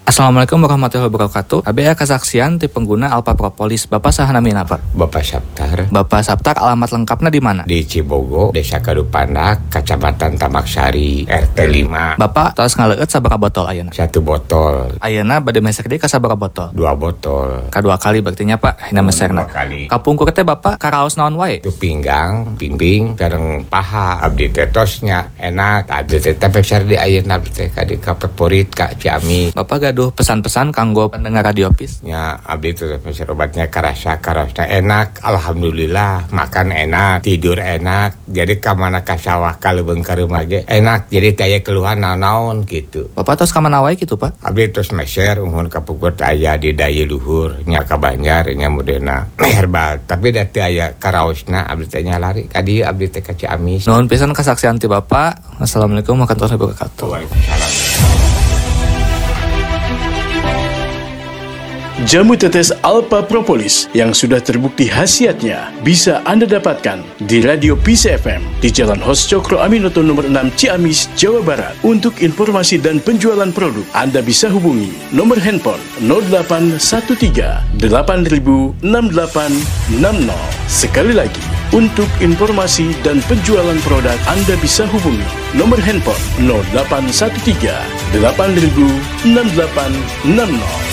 Assalamualaikum warahmatullahi wabarakatuh. ABA kesaksian ti pengguna Alpha Propolis. Bapak saha namina Pak? Bapak Saptar. Bapak Saptar, alamat lengkapnya di mana? Di Cibogo, Desa Kadupandak, Kecamatan Tamaksari, RT 5. Bapak tos ngaleueut sabaraha botol ayeuna? 1 botol. Ayeuna bade mesek deui ka sabaraha botol? 2 botol. Kadua kali berarti nya Pak, hina meserna. 2 kali. Kapungkur teh Bapak karaos naon wae? Itu pinggang, pimbing, sareng paha. Abdi teh tosnya enak. Abdi teh peser di ayeuna teh ka di favorit ka Ciamis. Bapak gaduh pesan-pesan kanggo pendengar Radio Pis? Ya, abdi teh peser obatnya karasa enak. Alhamdulillah, makan enak, tidur enak. Jadi ka mana ka sawah ka leubeung ka rumah ge enak. Jadi taya keluhan naon-naon gitu. Bapak tos ka mana wae kitu Pak? Abdi tos meser umuhun ka Pugot aya di daya luhur nya ka Banjar nya modena herbal. Tapi da teu aya karaosna abdi teh nya lari ka dieu abdi teh ka Ciamis. Nuhun pisan kasaksian ti Bapak. Assalamualaikum warahmatullahi wabarakatuh. Waalaikumsalam. Jamu tetes Alpha Propolis yang sudah terbukti khasiatnya bisa Anda dapatkan di Radio Peace FM di Jalan Hos Cokro Aminoto nomor 6 Ciamis, Jawa Barat. Untuk informasi dan penjualan produk, Anda bisa hubungi nomor handphone 0813 8000 6860. Sekali lagi, untuk informasi dan penjualan produk, Anda bisa hubungi nomor handphone 0813 8000 6860.